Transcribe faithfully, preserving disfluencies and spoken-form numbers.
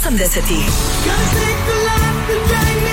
osemdeseti. Gonna take the life that dragged me